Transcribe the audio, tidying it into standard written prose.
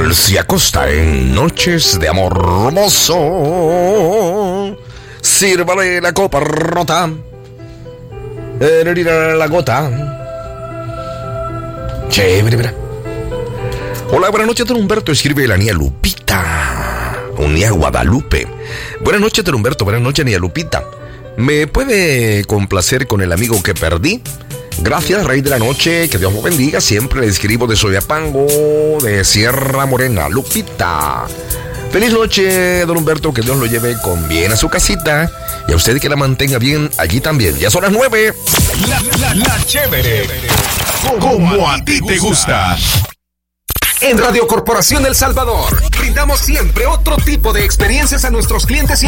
sol se acosta en noches de amor hermoso. Sírvale la copa rota, la gota. Chévere. Hola, buenas noches, don Humberto. Escribe la niña Lupita. Unía Guadalupe. Buenas noches, don Humberto. Buenas noches, niña Lupita. ¿Me puede complacer con el amigo que perdí? Gracias, rey de la noche. Que Dios lo bendiga. Siempre le escribo de Soyapango, de Sierra Morena. Lupita. Feliz noche, don Humberto. Que Dios lo lleve con bien a su casita. Y a usted que la mantenga bien allí también. Ya son las 9. La chévere. Como a ti te gusta. En Radio Corporación El Salvador brindamos siempre otro tipo de experiencias a nuestros clientes y